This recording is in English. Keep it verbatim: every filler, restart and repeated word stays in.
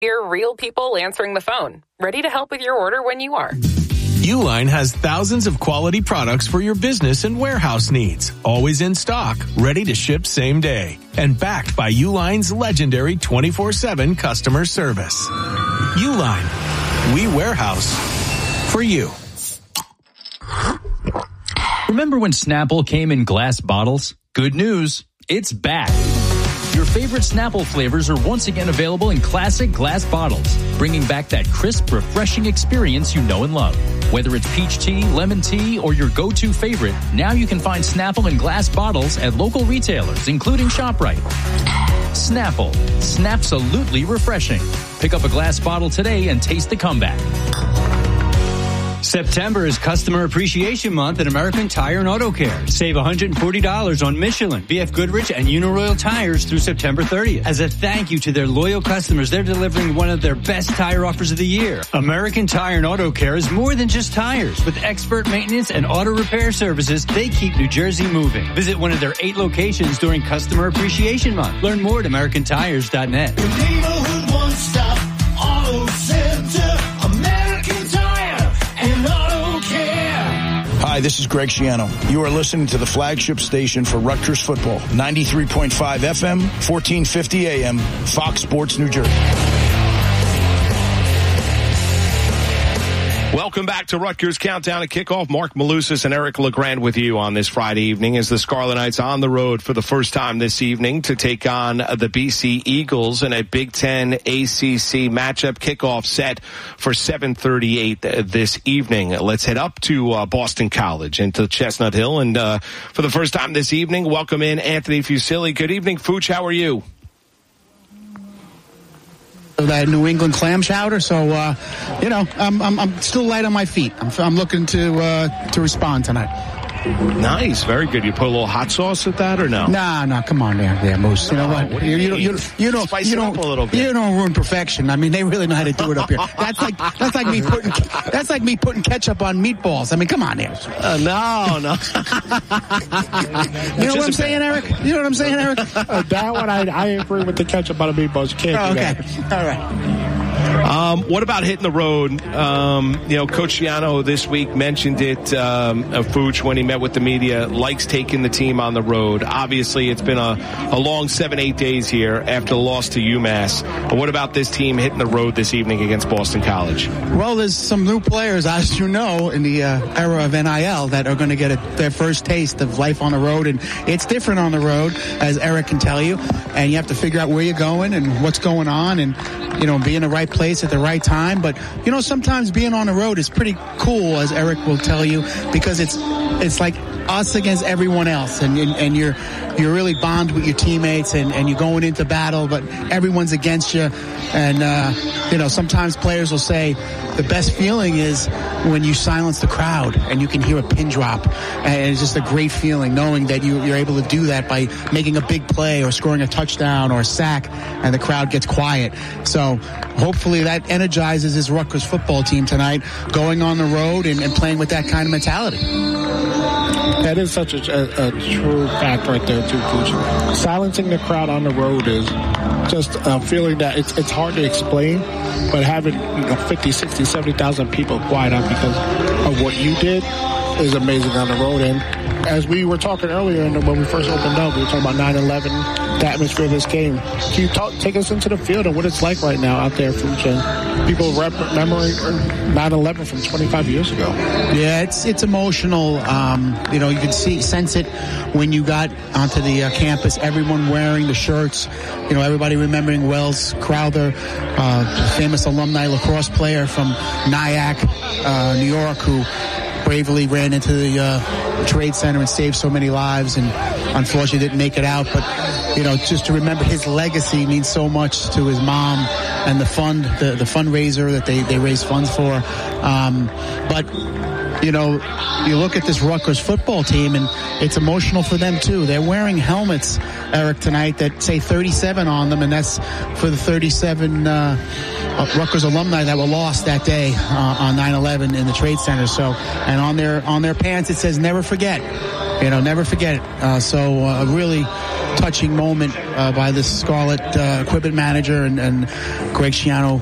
Hear real people answering the phone, ready to help with your order when you are. Uline has thousands of quality products for your business and warehouse needs. Always in stock, ready to ship same day. And backed by Uline's legendary twenty-four seven customer service. Uline. We warehouse for you. Remember when Snapple came in glass bottles? Good news. It's back. Your favorite Snapple flavors are once again available in classic glass bottles, bringing back that crisp, refreshing experience you know and love. Whether it's peach tea, lemon tea, or your go-to favorite, now you can find Snapple in glass bottles at local retailers, including ShopRite. Snapple. Snapsolutely refreshing. Pick up a glass bottle today and taste the comeback. September is Customer Appreciation Month at American Tire and Auto Care. Save one hundred forty dollars on Michelin, B F Goodrich, and Uniroyal tires through September thirtieth. As a thank you to their loyal customers, they're delivering one of their best tire offers of the year. American Tire and Auto Care is more than just tires. With expert maintenance and auto repair services, they keep New Jersey moving. Visit one of their eight locations during Customer Appreciation Month. Learn more at american tires dot net. The neighborhood one-stop auto center. Hi, this is Greg Schiano. You are listening to the flagship station for Rutgers football, ninety-three point five F M, fourteen fifty A M, Fox Sports New Jersey. Welcome back to Rutgers Countdown to Kickoff. Mark Malusis and Eric LeGrand with you on this Friday evening as the Scarlet Knights on the road for the first time this evening to take on the B C Eagles in a Big Ten A C C matchup kickoff set for seven thirty-eight this evening. Let's head up to uh, Boston College and to Chestnut Hill. And uh, for the first time this evening, welcome in Anthony Fusilli. Good evening, Fuch. How are you? That New England clam chowder, so uh, you know I'm, I'm I'm still light on my feet. I'm I'm looking to uh, to respond tonight. Nice, very good. You put a little hot sauce at that, or no? Nah, nah, come on there, there, Moose. You know what? what do you, you, you, you, you don't, Spice you it don't, up a little bit. You don't ruin perfection. I mean, they really know how to do it up here. That's like that's like me putting that's like me putting ketchup on meatballs. I mean, come on there. Uh, no, no. You know what I'm saying, Eric? You know what I'm saying, Eric? Uh, that one, I I agree with the ketchup on the meatballs. You can't oh, do okay. that. All right. Um, what about hitting the road? Um, you know, Coach Schiano this week mentioned it, um, uh, Fuch, when he met with the media, likes taking the team on the road. Obviously, it's been a, a long seven, eight days here after the loss to UMass. But what about this team hitting the road this evening against Boston College? Well, there's some new players, as you know, in the uh, era of N I L that are going to get a, their first taste of life on the road. And it's different on the road, as Eric can tell you. And you have to figure out where you're going and what's going on and, you know, be in the right place at the right time. But, you know, sometimes being on the road is pretty cool, as Eric will tell you, because it's it's like us against everyone else. And, and, and you're you're really bond with your teammates and, and you're going into battle, but everyone's against you. And, uh, you know, sometimes players will say the best feeling is when you silence the crowd and you can hear a pin drop. And it's just a great feeling knowing that you, you're able to do that by making a big play or scoring a touchdown or a sack and the crowd gets quiet. So hopefully that energizes this Rutgers football team tonight, going on the road and, and playing with that kind of mentality. That is such a, a, a true fact right there, too, Coach. Silencing the crowd on the road is just a feeling that it's it's hard to explain, but having, you know, fifty, sixty, seventy thousand people quiet out because of what you did is amazing on the road. And as we were talking earlier, and when we first opened up, we were talking about nine eleven, the atmosphere of this game. Can you talk, take us into the field and what it's like right now out there, Fuch, and people remembering nine eleven from twenty-five years ago? Yeah, it's it's emotional. Um, you know, you can see, sense it when you got onto the uh, campus. Everyone wearing the shirts. You know, everybody remembering Wells Crowther, uh, famous alumni lacrosse player from Nyack, uh, New York, who bravely ran into the uh, Trade Center and saved so many lives, and unfortunately didn't make it out. But, you know, just to remember his legacy means so much to his mom and the fund, the, the fundraiser that they, they raise funds for. Um, but, you know, you look at this Rutgers football team, and it's emotional for them, too. They're wearing helmets, Eric, tonight that say thirty-seven on them, and that's for the thirty-seven uh, Rutgers alumni that were lost that day uh, on nine eleven in the Trade Center. So, and on their on their pants it says "Never forget." You know, never forget it. Uh, so, uh, really, touching moment uh, by the Scarlet uh, equipment manager and, and Greg Schiano